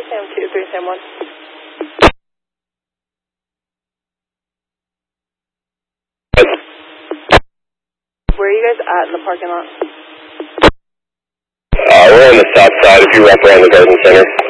Sam 2, 3, Sam 1. Where are you guys at in the parking lot? We're on the south side if you wrap around the garden center.